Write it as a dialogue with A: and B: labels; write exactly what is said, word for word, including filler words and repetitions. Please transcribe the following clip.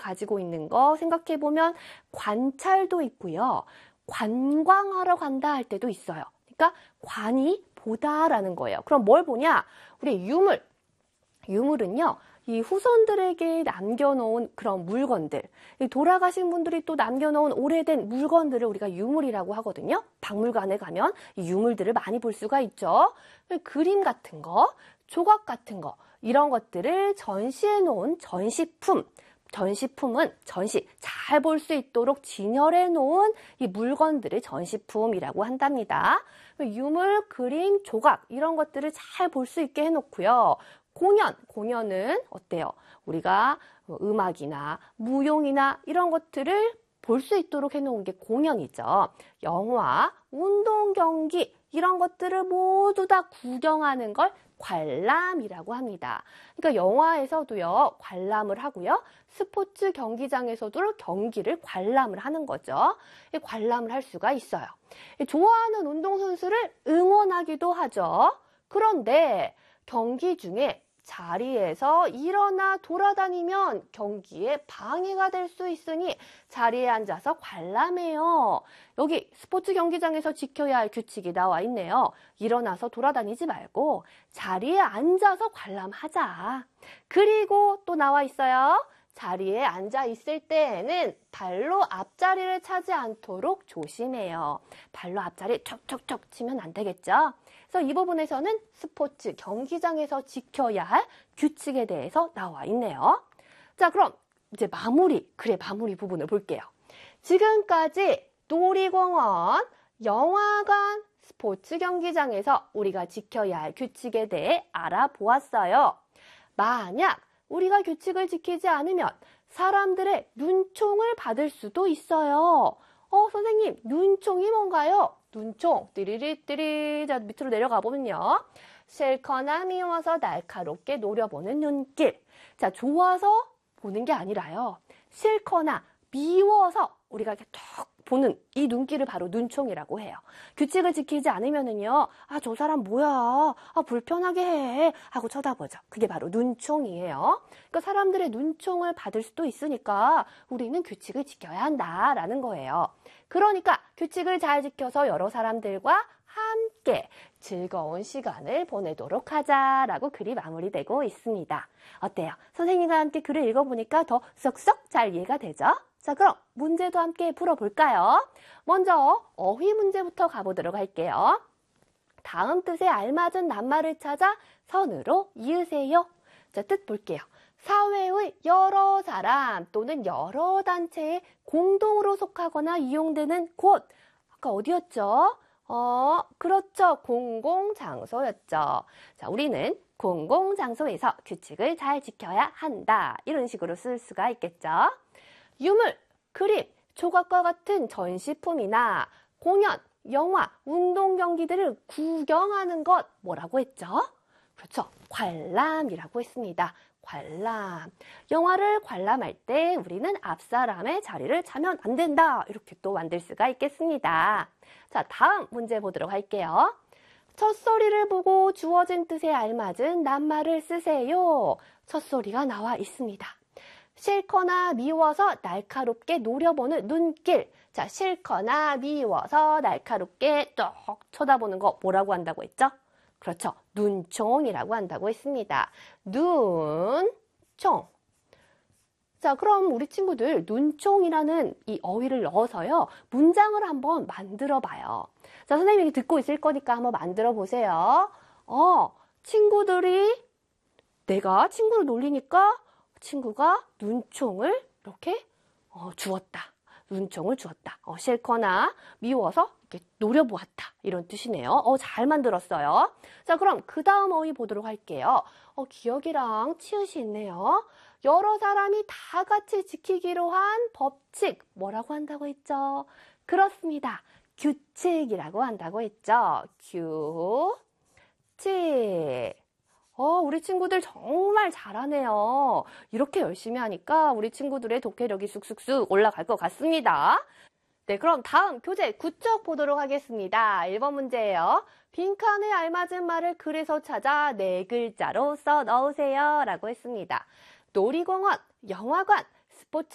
A: 가지고 있는 거 생각해보면 관찰도 있고요. 관광하러 간다 할 때도 있어요. 그러니까 관이 보다라는 거예요. 그럼 뭘 보냐? 우리 유물. 유물은요. 이 후손들에게 남겨놓은 그런 물건들, 돌아가신 분들이 또 남겨놓은 오래된 물건들을 우리가 유물이라고 하거든요. 박물관에 가면 이 유물들을 많이 볼 수가 있죠. 그림 같은 거, 조각 같은 거, 이런 것들을 전시해 놓은 전시품. 전시품은 전시, 잘 볼 수 있도록 진열해 놓은 이 물건들을 전시품이라고 한답니다. 유물, 그림, 조각 이런 것들을 잘 볼 수 있게 해놓고요. 공연, 공연은 어때요? 우리가 음악이나 무용이나 이런 것들을 볼 수 있도록 해놓은 게 공연이죠. 영화, 운동 경기 이런 것들을 모두 다 구경하는 걸 관람이라고 합니다. 그러니까 영화에서도요, 관람을 하고요. 스포츠 경기장에서도 경기를 관람을 하는 거죠. 관람을 할 수가 있어요. 좋아하는 운동선수를 응원하기도 하죠. 그런데 경기 중에 자리에서 일어나 돌아다니면 경기에 방해가 될 수 있으니 자리에 앉아서 관람해요. 여기 스포츠 경기장에서 지켜야 할 규칙이 나와 있네요. 일어나서 돌아다니지 말고 자리에 앉아서 관람하자. 그리고 또 나와 있어요. 자리에 앉아 있을 때에는 발로 앞자리를 차지 않도록 조심해요. 발로 앞자리 척척척 치면 안 되겠죠? 그래서 이 부분에서는 스포츠 경기장에서 지켜야 할 규칙에 대해서 나와 있네요. 자, 그럼 이제 마무리, 그래 마무리 부분을 볼게요. 지금까지 놀이공원, 영화관, 스포츠 경기장에서 우리가 지켜야 할 규칙에 대해 알아보았어요. 만약 우리가 규칙을 지키지 않으면 사람들의 눈총을 받을 수도 있어요. 어, 선생님, 눈총이 뭔가요? 눈총, 띠리리띠리. 자, 밑으로 내려가 보면요. 싫거나 미워서 날카롭게 노려보는 눈길. 자, 좋아서 보는 게 아니라요. 싫거나 미워서 우리가 이렇게 툭 보는 이 눈길을 바로 눈총이라고 해요. 규칙을 지키지 않으면은요, 아, 저 사람 뭐야? 아, 불편하게 해. 하고 쳐다보죠. 그게 바로 눈총이에요. 그러니까 사람들의 눈총을 받을 수도 있으니까 우리는 규칙을 지켜야 한다라는 거예요. 그러니까 규칙을 잘 지켜서 여러 사람들과 함께 즐거운 시간을 보내도록 하자라고 글이 마무리되고 있습니다. 어때요? 선생님과 함께 글을 읽어보니까 더 쏙쏙 잘 이해가 되죠? 자, 그럼 문제도 함께 풀어볼까요? 먼저 어휘 문제부터 가보도록 할게요. 다음 뜻에 알맞은 낱말을 찾아 선으로 이으세요. 자, 뜻 볼게요. 사회의 여러 사람 또는 여러 단체에 공동으로 속하거나 이용되는 곳. 아까 어디였죠? 어, 그렇죠. 공공장소였죠. 자, 우리는 공공장소에서 규칙을 잘 지켜야 한다. 이런 식으로 쓸 수가 있겠죠. 유물, 그림, 조각과 같은 전시품이나 공연, 영화, 운동 경기들을 구경하는 것 뭐라고 했죠? 그렇죠. 관람이라고 했습니다. 관람. 영화를 관람할 때 우리는 앞사람의 자리를 차면 안 된다. 이렇게 또 만들 수가 있겠습니다. 자, 다음 문제 보도록 할게요. 첫소리를 보고 주어진 뜻에 알맞은 낱말을 쓰세요. 첫소리가 나와 있습니다. 싫거나 미워서 날카롭게 노려보는 눈길. 자, 싫거나 미워서 날카롭게 쭉 쳐다보는 거 뭐라고 한다고 했죠? 그렇죠. 눈총이라고 한다고 했습니다. 눈총. 자, 그럼 우리 친구들 눈총이라는 이 어휘를 넣어서요. 문장을 한번 만들어 봐요. 자, 선생님이 듣고 있을 거니까 한번 만들어 보세요. 어, 친구들이 내가 친구를 놀리니까 친구가 눈총을 이렇게 어, 주었다. 눈총을 주었다. 어, 싫거나 미워서 이렇게 노려보았다. 이런 뜻이네요. 어, 잘 만들었어요. 자, 그럼 그 다음 어휘 보도록 할게요. 어, 기억이랑 치읓이 있네요. 여러 사람이 다 같이 지키기로 한 법칙. 뭐라고 한다고 했죠? 그렇습니다. 규칙이라고 한다고 했죠. 규칙. 어, 우리 친구들 정말 잘하네요. 이렇게 열심히 하니까 우리 친구들의 독해력이 쑥쑥쑥 올라갈 것 같습니다. 네, 그럼 다음 교재 구 쪽 보도록 하겠습니다. 일 번 문제예요. 빈칸에 알맞은 말을 글에서 찾아 네 글자로 써 넣으세요. 라고 했습니다. 놀이공원, 영화관, 스포츠